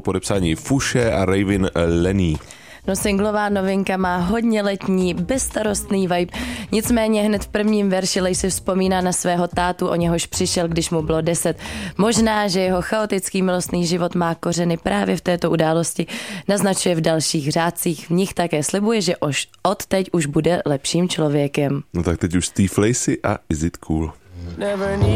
podepsání Fuše a Raven Lenny. No, singlová novinka má hodně letní, bezstarostný vibe, nicméně hned v prvním verši Lej si vzpomíná na svého tátu, o něhož přišel, když mu bylo 10. Možná, že jeho chaotický milostný život má kořeny právě v této události, naznačuje v dalších řádcích, v nich také slibuje, že odteď už bude lepším člověkem. No tak teď už Steve Lacy a Is It Cool.